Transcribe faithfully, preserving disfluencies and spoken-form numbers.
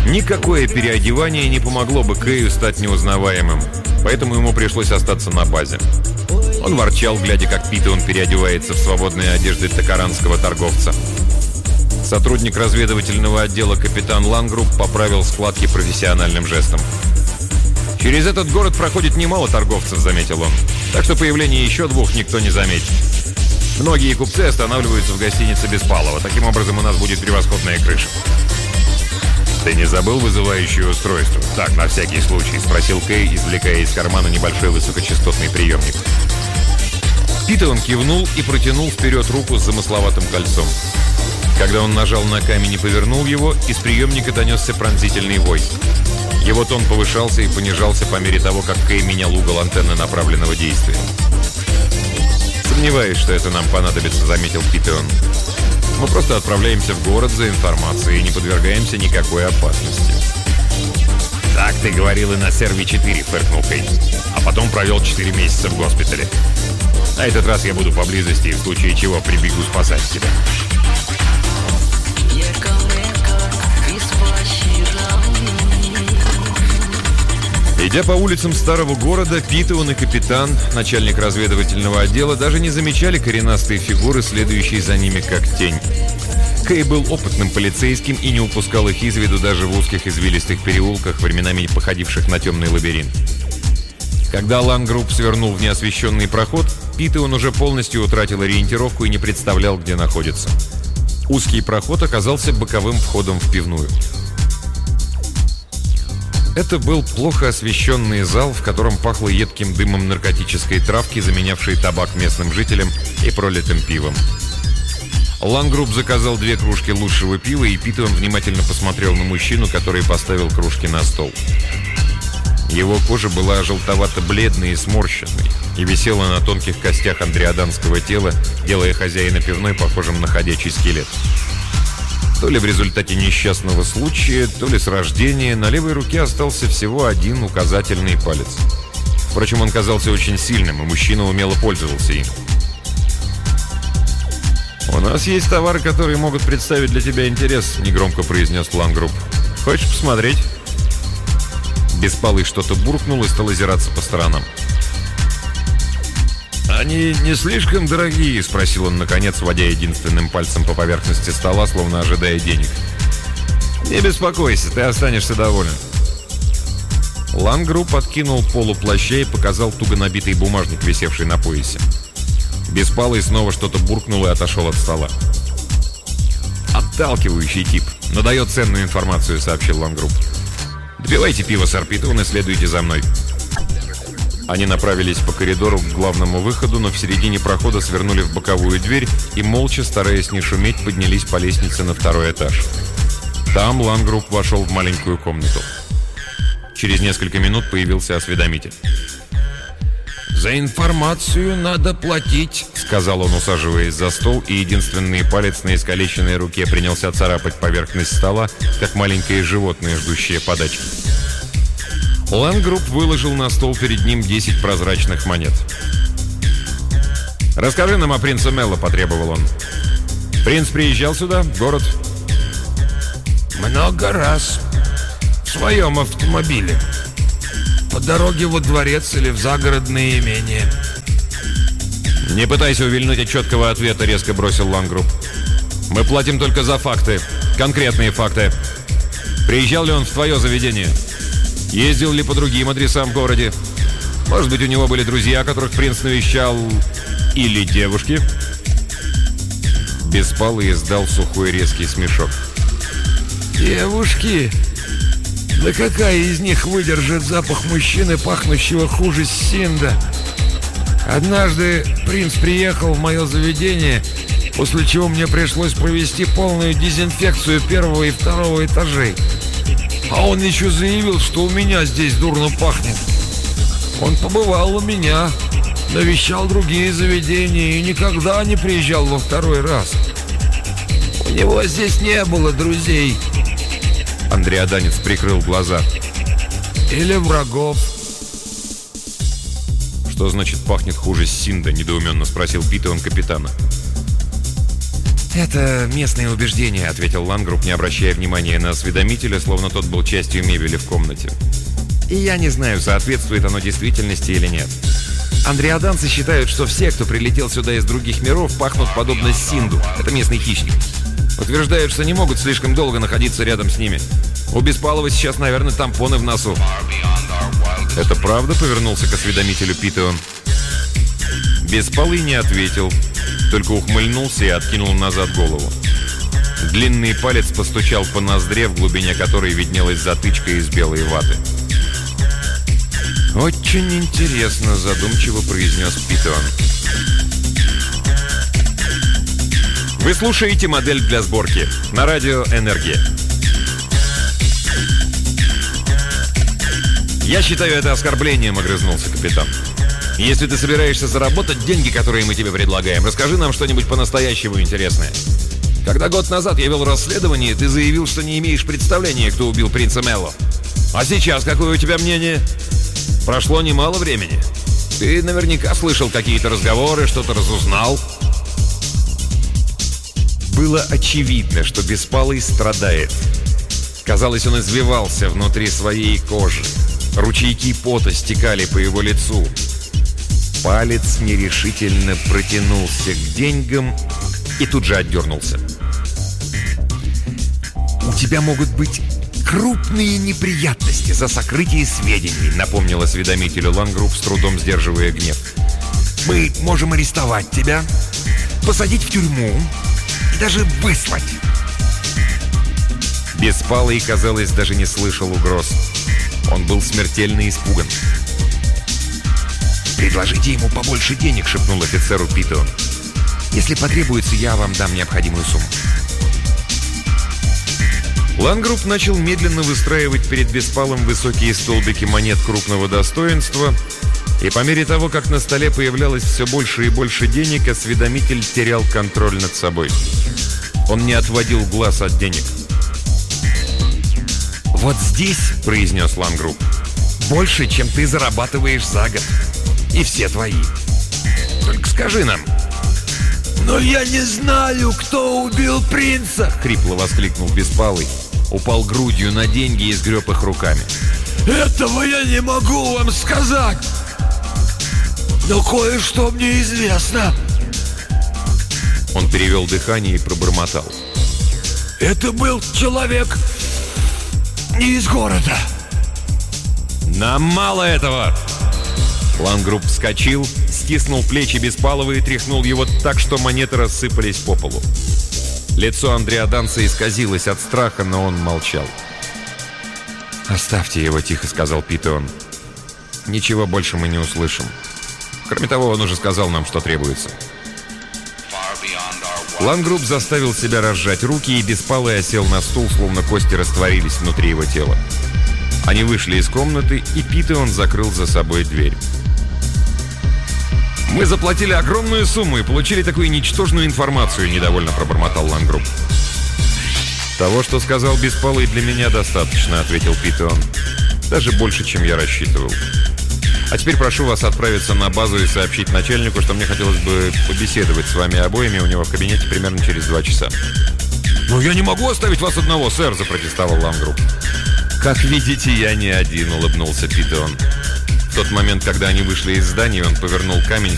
Никакое переодевание не помогло бы Кэю стать неузнаваемым, поэтому ему пришлось остаться на базе. Он ворчал, глядя, как Питеон переодевается в свободные одежды токаранского торговца. Сотрудник разведывательного отдела капитан Лангрупп поправил складки профессиональным жестом. «Через этот город проходит немало торговцев», — заметил он. «Так что появление еще двух никто не заметит. Многие купцы останавливаются в гостинице Беспалова. Таким образом, у нас будет превосходная крыша». «Ты не забыл вызывающее устройство?» «Так, на всякий случай», — спросил Кэй, извлекая из кармана небольшой высокочастотный приемник. Питеон кивнул и протянул вперед руку с замысловатым кольцом. Когда он нажал на камень и повернул его, из приемника донесся пронзительный вой. Его тон повышался и понижался по мере того, как Кэй менял угол антенны направленного действия. «Сомневаюсь, что это нам понадобится», — заметил Питеон. «Мы просто отправляемся в город за информацией и не подвергаемся никакой опасности». «Так ты говорил и на Серви четыре», — фыркнул Кэй. «А потом провел четыре месяца в госпитале. На этот раз я буду поблизости и в случае чего прибегу спасать тебя». Идя по улицам старого города, Питеон и капитан, начальник разведывательного отдела, даже не замечали коренастые фигуры, следующие за ними как тень. Кэй был опытным полицейским и не упускал их из виду даже в узких извилистых переулках, временами походивших на темный лабиринт. Когда Лангрупп свернул в неосвещенный проход, Питеон уже полностью утратил ориентировку и не представлял, где находится. Узкий проход оказался боковым входом в пивную. Это был плохо освещенный зал, в котором пахло едким дымом наркотической травки, заменявшей табак местным жителям, и пролитым пивом. Лангрупп заказал две кружки лучшего пива, и Питеон внимательно посмотрел на мужчину, который поставил кружки на стол. Его кожа была желтовато-бледной и сморщенной, и висела на тонких костях андреаданского тела, делая хозяина пивной похожим на ходячий скелет. То ли в результате несчастного случая, то ли с рождения, на левой руке остался всего один указательный палец. Впрочем, он казался очень сильным, и мужчина умело пользовался им. «У нас есть товары, которые могут представить для тебя интерес», — негромко произнес Лангрупп. «Хочешь посмотреть?» Беспалый что-то буркнул и стал озираться по сторонам. «Они не слишком дорогие?» — спросил он, наконец, водя единственным пальцем по поверхности стола, словно ожидая денег. «Не беспокойся, ты останешься доволен». Лангрупп откинул полу плаща и показал туго набитый бумажник, висевший на поясе. Беспалый снова что-то буркнул и отошел от стола. «Отталкивающий тип, но дает ценную информацию», — сообщил Лангрупп. «Допивайте пиво, сэр Питеон, и следуйте за мной». Они направились по коридору к главному выходу, но в середине прохода свернули в боковую дверь и, молча, стараясь не шуметь, поднялись по лестнице на второй этаж. Там Лангрупп вошел в маленькую комнату. Через несколько минут появился осведомитель. «За информацию надо платить», — сказал он, усаживаясь за стол, и единственный палец на искалеченной руке принялся царапать поверхность стола, как маленькое животное, ждущее подачки. Лангрупп выложил на стол перед ним десять прозрачных монет. «Расскажи нам о принце Мелло», — потребовал он. «Принц приезжал сюда, в город?» «Много раз. В своем автомобиле. По дороге во дворец или в загородное имение». «Не пытайся увильнуть от четкого ответа», — резко бросил Лангрупп. «Мы платим только за факты, конкретные факты. Приезжал ли он в твое заведение? Ездил ли по другим адресам в городе? Может быть, у него были друзья, которых принц навещал, или девушки?» Беспалый издал сухой резкий смешок. «Девушки? Да какая из них выдержит запах мужчины, пахнущего хуже Синда? Однажды принц приехал в мое заведение, после чего мне пришлось провести полную дезинфекцию первого и второго этажей. А он еще заявил, что у меня здесь дурно пахнет. Он побывал у меня, навещал другие заведения и никогда не приезжал во второй раз. У него здесь не было друзей». Андреаданец прикрыл глаза. «Или врагов». «Что значит пахнет хуже Синда?» — недоуменно спросил Питеон капитана. «Это местные убеждения», — ответил Лангрупп, не обращая внимания на осведомителя, словно тот был частью мебели в комнате. «И я не знаю, соответствует оно действительности или нет. Андреаданцы считают, что все, кто прилетел сюда из других миров, пахнут подобно Синду. Это местный хищник. Утверждают, что не могут слишком долго находиться рядом с ними. У Беспалова сейчас, наверное, тампоны в носу». «Это правда?» — повернулся к осведомителю Питеон. Беспалый не ответил, только ухмыльнулся и откинул назад голову. Длинный палец постучал по ноздре, в глубине которой виднелась затычка из белой ваты. «Очень интересно», — задумчиво произнес Питеон. Вы слушаете «Модель для сборки» на радио «Энергия». «Я считаю это оскорблением», — огрызнулся капитан. «Если ты собираешься заработать деньги, которые мы тебе предлагаем, расскажи нам что-нибудь по-настоящему интересное. Когда год назад я вел расследование, ты заявил, что не имеешь представления, кто убил принца Мелло. А сейчас какое у тебя мнение? Прошло немало времени. Ты наверняка слышал какие-то разговоры, что-то разузнал». Было очевидно, что Беспалый страдает. Казалось, он извивался внутри своей кожи. Ручейки пота стекали по его лицу. Палец нерешительно протянулся к деньгам и тут же отдернулся. «У тебя могут быть крупные неприятности за сокрытие сведений», — напомнил осведомителю Лангрупп, с трудом сдерживая гнев. «Мы можем арестовать тебя, посадить в тюрьму и даже выслать». Беспалый, казалось, даже не слышал угроз. Он был смертельно испуган. «Предложите ему побольше денег», — шепнул офицеру Питеон. «Если потребуется, я вам дам необходимую сумму». Лангрупп начал медленно выстраивать перед Беспалым высокие столбики монет крупного достоинства, и по мере того, как на столе появлялось все больше и больше денег, осведомитель терял контроль над собой. Он не отводил глаз от денег. «Вот здесь, — произнес Лангрупп, — больше, чем ты зарабатываешь за год. И все твои. Только скажи нам». «Но я не знаю, кто убил принца!» — хрипло воскликнул Беспалый. Упал грудью на деньги и сгреб их руками. «Этого я не могу вам сказать! Но кое-что мне известно!» Он перевел дыхание и пробормотал. «Это был человек не из города!» «Нам мало этого!» Лангрупп вскочил, стиснул плечи Беспалова и тряхнул его так, что монеты рассыпались по полу. Лицо Андреаданца исказилось от страха, но он молчал. «Оставьте его», — тихо сказал Питеон. «Ничего больше мы не услышим. Кроме того, он уже сказал нам, что требуется». Лангрупп заставил себя разжать руки, и Беспалый осел на стул, словно кости растворились внутри его тела. Они вышли из комнаты, и Питеон закрыл за собой дверь. «Мы заплатили огромную сумму и получили такую ничтожную информацию», — недовольно пробормотал Лангрупп. «Того, что сказал Беспалый, для меня достаточно», — ответил Питеон. «Даже больше, чем я рассчитывал. А теперь прошу вас отправиться на базу и сообщить начальнику, что мне хотелось бы побеседовать с вами обоими у него в кабинете примерно через два часа». «Но я не могу оставить вас одного, сэр», — запротестовал Лангрупп. «Как видите, я не один», — улыбнулся Питеон. В тот момент, когда они вышли из здания, он повернул камень,